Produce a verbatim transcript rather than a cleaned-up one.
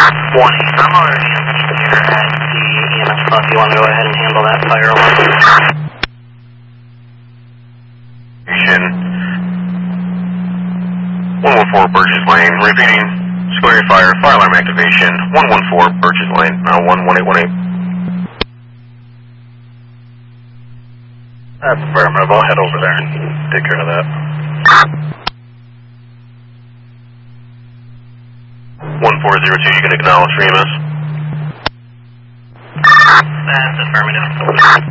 one eight, I'm already in here at the E M S club. You want to go ahead and handle that fire alarm? one one four Burgess Lane, repeating, square fire, fire alarm activation, one one four Burgess Lane, now one one eight one eight. That's affirmative, I'll head over there and take care of that. one four zero two, you can acknowledge for E M S. That's affirmative.